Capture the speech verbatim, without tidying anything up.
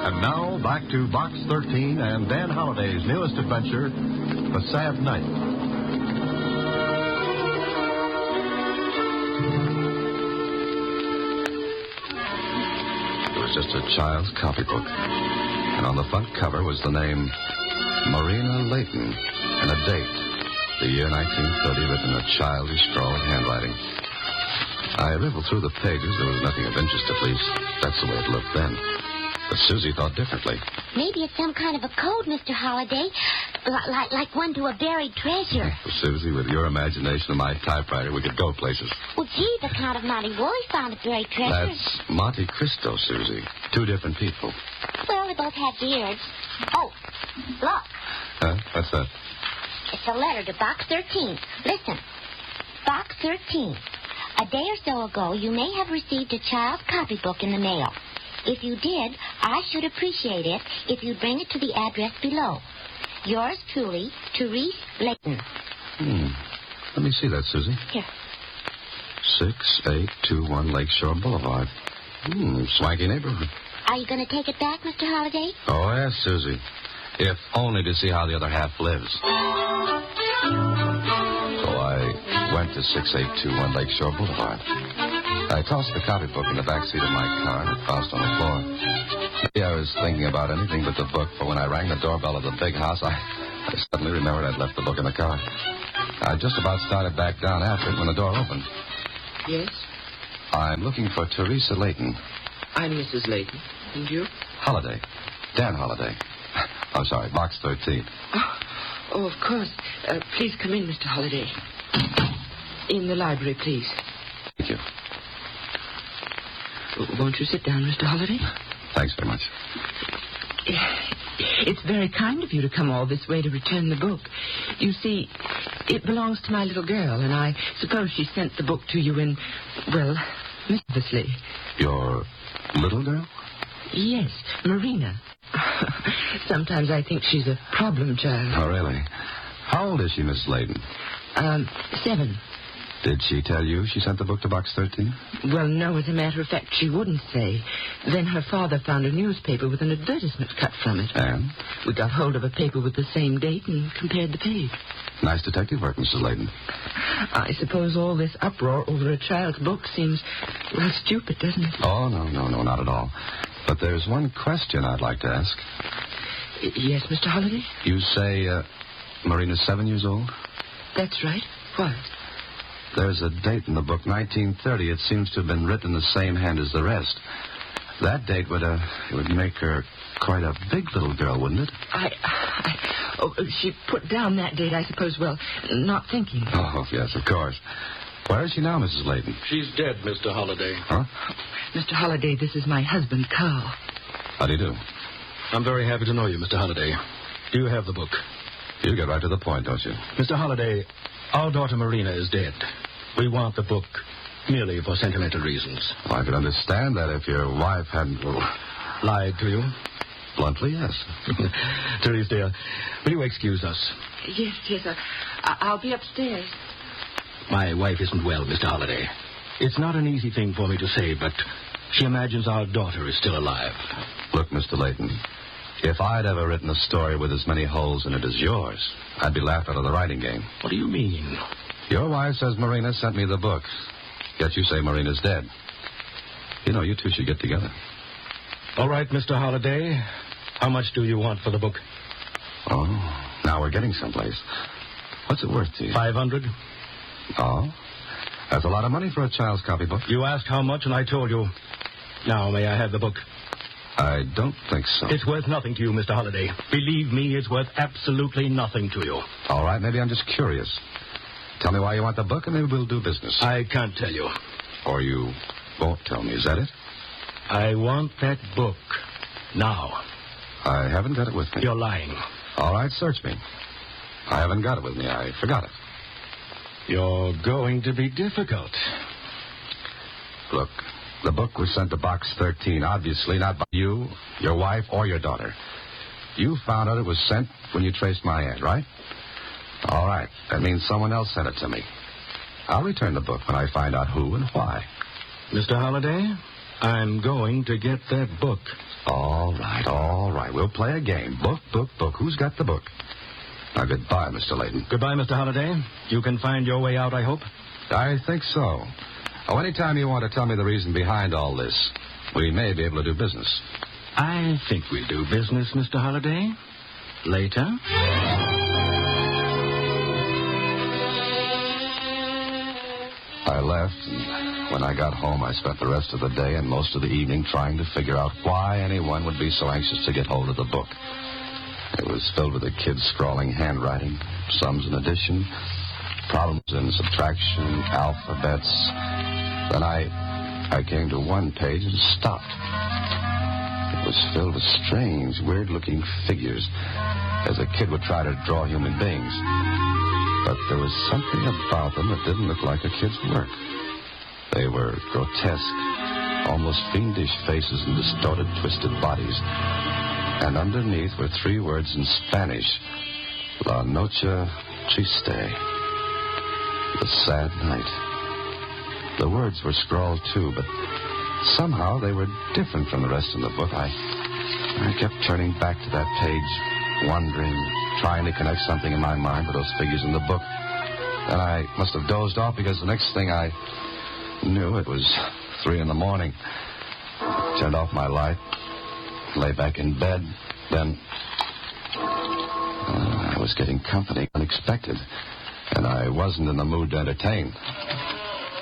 And now, back to Box thirteen and Dan Holliday's newest adventure, The Sad Night. It was just a child's copybook. And on the front cover was the name Marina Layton and a date, the year nineteen thirty, written in a childish, scrawled handwriting. I riffled through the pages. There was nothing of interest, at least. That's the way it looked then. But Susie thought differently. Maybe it's some kind of a code, Mister Holliday, L- like like one to a buried treasure. Well, Susie, with your imagination and my typewriter, we could go places. Well, gee, the Count of Monte Woolley found a buried treasure. That's Monte Cristo, Susie. Two different people. Well, they both have beards. Oh, look. Huh? What's that? It's a letter to Box thirteen. Listen. Box thirteen. A day or so ago, you may have received a child's copybook in the mail. If you did, I should appreciate it if you'd bring it to the address below. Yours truly, Therese Layton. Hmm. Let me see that, Susie. Here. six eight two one Lakeshore Boulevard. Hmm, swanky neighborhood. Are you going to take it back, Mister Holliday? Oh, yes, Susie. If only to see how the other half lives. So I went to six eight two one Lakeshore Boulevard. I tossed the copybook in the back seat of my car and it bounced on the floor. Maybe I was thinking about anything but the book, for when I rang the doorbell of the big house, I, I suddenly remembered I'd left the book in the car. I just about started back down after it when the door opened. Yes? I'm looking for Teresa Layton. I'm Missus Layton. And you? Holliday. Dan Holliday. I'm sorry, Box thirteen. Oh, oh of course. Uh, please come in, Mister Holliday. In the library, please. Thank you. Won't you sit down, Mister Holliday? Thanks very much. It's very kind of you to come all this way to return the book. You see, it belongs to my little girl, and I suppose she sent the book to you in, well, mischievously. Your little girl? Yes, Marina. Sometimes I think she's a problem child. Oh, really? How old is she, Miss Layton? Um, seven. Did she tell you she sent the book to Box thirteen? Well, no, as a matter of fact, she wouldn't say. Then her father found a newspaper with an advertisement cut from it. And? We got hold of a paper with the same date and compared the page. Nice detective work, Missus Layton. I suppose all this uproar over a child's book seems, well, stupid, doesn't it? Oh, no, no, no, not at all. But there's one question I'd like to ask. Y- yes, Mister Holliday? You say uh, Marina's seven years old? That's right. What? There's a date in the book, nineteen thirty. It seems to have been written in the same hand as the rest. That date would, uh, it would make her quite a big little girl, wouldn't it? I, I... Oh, she put down that date, I suppose, well, not thinking. Oh, yes, of course. Where is she now, Missus Layton? She's dead, Mister Holliday. Huh? Mister Holliday, this is my husband, Carl. How do you do? I'm very happy to know you, Mister Holliday. Do you have the book? You get right to the point, don't you? Mister Holliday, our daughter Marina is dead. We want the book merely for sentimental reasons. Well, I could understand that if your wife hadn't... Well, Lied to you? bluntly, yes. Therese, dear, will you excuse us? Yes, yes, uh, I- I'll be upstairs. My wife isn't well, Mister Holliday. It's not an easy thing for me to say, but she imagines our daughter is still alive. Look, Mister Layton, if I'd ever written a story with as many holes in it as yours, I'd be laughed out of the writing game. What do you mean? Your wife says Marina sent me the book, yet you say Marina's dead. You know, you two should get together. All right, Mister Holliday. How much do you want for the book? Oh, now we're getting someplace. What's it worth to you? Five hundred. Oh? That's a lot of money for a child's copybook. You asked how much, and I told you. Now, may I have the book? I don't think so. It's worth nothing to you, Mister Holliday. Believe me, it's worth absolutely nothing to you. All right, maybe I'm just curious. Tell me why you want the book, and maybe we'll do business. I can't tell you. Or you won't tell me, is that it? I want that book now. I haven't got it with me. You're lying. All right, search me. I haven't got it with me. I forgot it. You're going to be difficult. Look, the book was sent to Box thirteen, obviously not by you, your wife, or your daughter. You found out it was sent when you traced my ad, right? All right. That means someone else sent it to me. I'll return the book when I find out who and why. Mister Holliday, I'm going to get that book. All right, all right. We'll play a game. Book, book, book. Who's got the book? Now, goodbye, Mister Layton. Goodbye, Mister Holliday. You can find your way out, I hope? I think so. Oh, anytime you want to tell me the reason behind all this, we may be able to do business. I think we'll do business, Mister Holliday. Later. I left, and when I got home, I spent the rest of the day and most of the evening trying to figure out why anyone would be so anxious to get hold of the book. It was filled with the kids' scrawling handwriting, sums and addition, problems in subtraction, alphabets. Then I, I came to one page and stopped. It was filled with strange, weird-looking figures, as a kid would try to draw human beings. But there was something about them that didn't look like a kid's work. They were grotesque, almost fiendish faces and distorted, twisted bodies. And underneath were three words in Spanish: La Noche Triste, the sad night. The words were scrawled, too, but somehow they were different from the rest of the book. I, I kept turning back to that page, wondering, trying to connect something in my mind with those figures in the book. Then I must have dozed off because the next thing I knew, it was three in the morning. I turned off my light, lay back in bed. Then uh, I was getting company, unexpected, and I wasn't in the mood to entertain.